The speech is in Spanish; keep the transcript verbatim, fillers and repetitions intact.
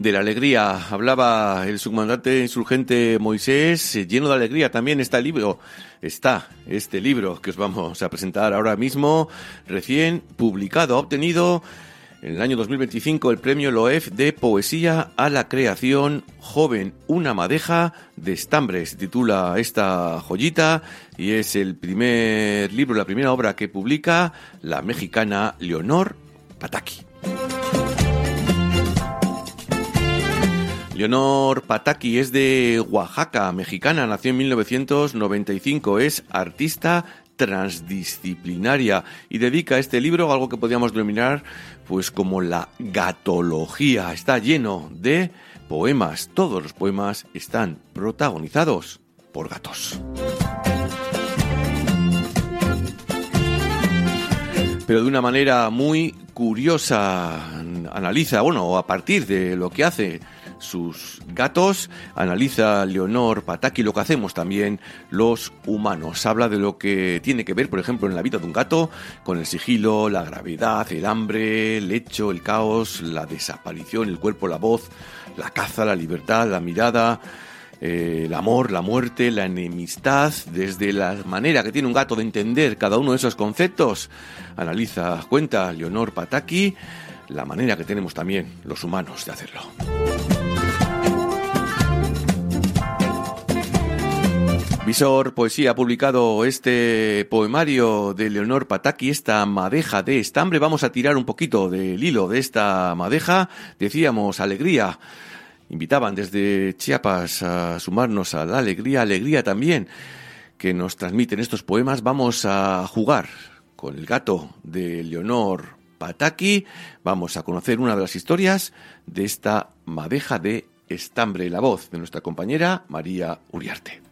De la alegría hablaba el subcomandante insurgente Moisés, lleno de alegría también está el libro, está este libro que os vamos a presentar ahora mismo, recién publicado, ha obtenido en el año dos mil veinticinco el premio Loef de Poesía a la Creación Joven, una madeja de estambre, se titula esta joyita y es el primer libro, la primera obra que publica la mexicana Leonor Pataki. Leonor Pataki es de Oaxaca, mexicana, nació en mil novecientos noventa y cinco, es artista transdisciplinaria y dedica este libro a algo que podríamos denominar pues como la gatología. Está lleno de poemas, todos los poemas están protagonizados por gatos. Pero de una manera muy curiosa, analiza, bueno, a partir de lo que hace sus gatos, analiza Leonor Pataki lo que hacemos también los humanos. Habla de lo que tiene que ver, por ejemplo, en la vida de un gato, con el sigilo, la gravedad, el hambre, el hecho, el caos, la desaparición, el cuerpo, la voz, la caza, la libertad, la mirada, eh, el amor, la muerte, la enemistad, desde la manera que tiene un gato de entender cada uno de esos conceptos. Analiza, cuenta Leonor Pataki, la manera que tenemos también los humanos de hacerlo. Visor Poesía ha publicado este poemario de Leonor Pataki, esta madeja de estambre. Vamos a tirar un poquito del hilo de esta madeja. Decíamos alegría. Invitaban desde Chiapas a sumarnos a la alegría, alegría también que nos transmiten estos poemas. Vamos a jugar con el gato de Leonor Pataki. Vamos a conocer una de las historias de esta madeja de estambre, la voz de nuestra compañera María Uriarte.